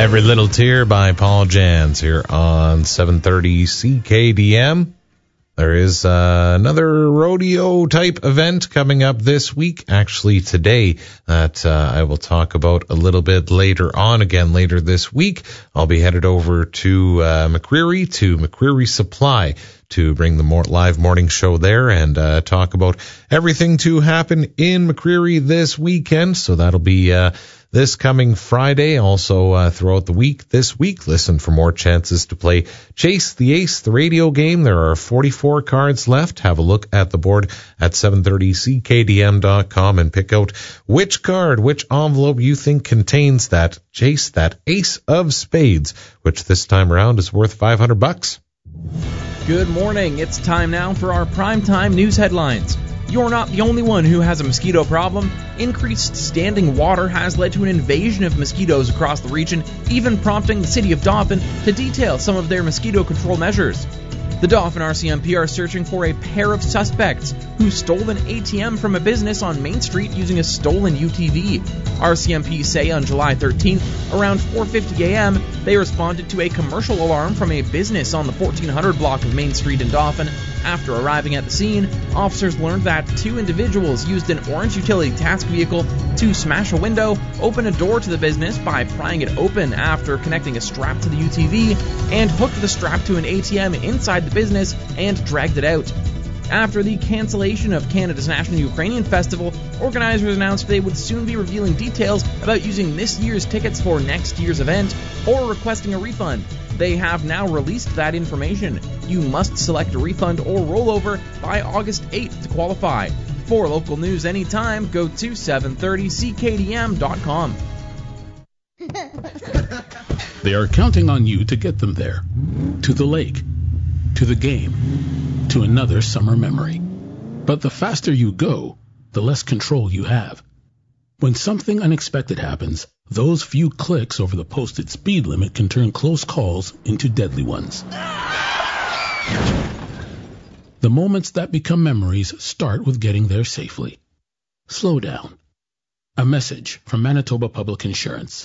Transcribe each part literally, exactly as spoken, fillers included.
Every Little Tear by Paul Jans here on seven thirty C K D M. There is uh, another rodeo-type event coming up this week, actually today, that uh, I will talk about a little bit later on. Again, later this week, I'll be headed over to uh, McCreary, to McCreary Supply, to bring the more live morning show there and uh, talk about everything to happen in McCreary this weekend. So that'll be uh, this coming Friday. Also uh, throughout the week this week, listen for more chances to play Chase the Ace, the radio game. There are forty-four cards left. Have a look at the board at seven thirty C K D M dot com and pick out which card, which envelope you think contains that Chase, that Ace of Spades, which this time around is worth five hundred bucks. Good morning. It's time now for our primetime news headlines. You're not the only one who has a mosquito problem. Increased standing water has led to an invasion of mosquitoes across the region, even prompting the city of Dauphin to detail some of their mosquito control measures. The Dauphin R C M P are searching for a pair of suspects who stole an A T M from a business on Main Street using a stolen U T V. R C M P say on July thirteenth, around four fifty a.m., they responded to a commercial alarm from a business on the fourteen hundred block of Main Street in Dauphin. After arriving at the scene, officers learned that two individuals used an orange utility task vehicle to smash a window, open a door to the business by prying it open after connecting a strap to the U T V, and hooked the strap to an A T M inside the business and dragged it out. After the cancellation of Canada's National Ukrainian Festival, organizers announced they would soon be revealing details about using this year's tickets for next year's event or requesting a refund. They have now released that information. You must select a refund or rollover by August eighth to qualify. For local news anytime, go to seven thirty C K D M dot com. They are counting on you to get them there. To the lake. To the game. To another summer memory. But the faster you go, the less control you have. When something unexpected happens, those few clicks over the posted speed limit can turn close calls into deadly ones. The moments that become memories start with getting there safely. Slow down. A message from Manitoba Public Insurance.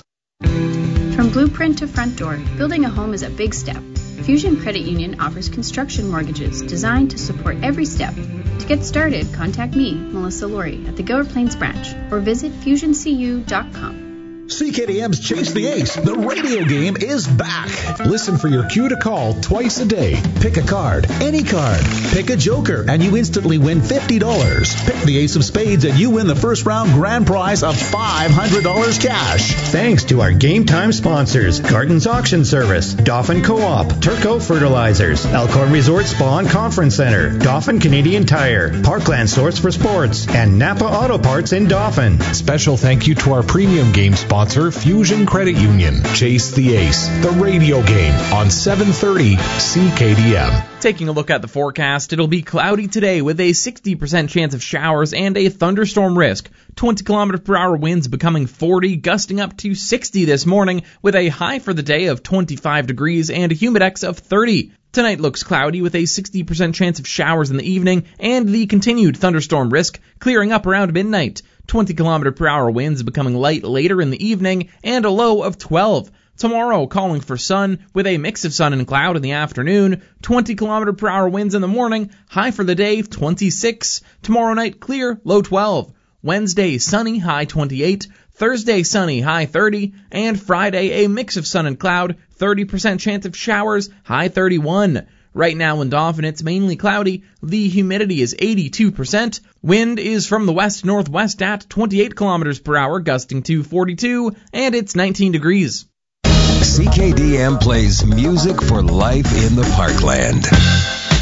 From blueprint to front door, building a home is a big step. Fusion Credit Union offers construction mortgages designed to support every step. To get started, contact me, Melissa Laurie, at the Gower Plains branch or visit fusion c u dot com. C K D M's Chase the Ace, the radio game, is back. Listen for your cue to call twice a day. Pick a card, any card. Pick a joker, and you instantly win fifty dollars. Pick the Ace of Spades, and you win the first round grand prize of five hundred dollars cash. Thanks to our game time sponsors, Gardens Auction Service, Dauphin Co-op, Turco Fertilizers, Elkhorn Resort Spa and Conference Center, Dauphin Canadian Tire, Parkland Source for Sports, and Napa Auto Parts in Dauphin. Special thank you to our premium game sponsor, Fusion Credit Union. Chase the Ace, the radio game on seven thirty C K D M. Taking a look at the forecast, it'll be cloudy today with a sixty percent chance of showers and a thunderstorm risk. twenty kilometers per hour winds becoming forty, gusting up to sixty this morning with a high for the day of twenty-five degrees and a humidex of thirty. Tonight looks cloudy with a sixty percent chance of showers in the evening and the continued thunderstorm risk clearing up around midnight. twenty kilometers per hour winds becoming light later in the evening and a low of twelve. Tomorrow, calling for sun with a mix of sun and cloud in the afternoon. twenty kilometers per hour winds in the morning. High for the day, twenty-six. Tomorrow night, clear, low twelve. Wednesday, sunny, high twenty-eight. Thursday, sunny, high thirty. And Friday, a mix of sun and cloud. thirty percent chance of showers, high thirty-one. Right now in Dauphin, it's mainly cloudy. The humidity is eighty-two percent. Wind is from the west-northwest at twenty-eight kilometers per hour, gusting to forty-two. And it's nineteen degrees. C K D M plays music for life in the Parkland.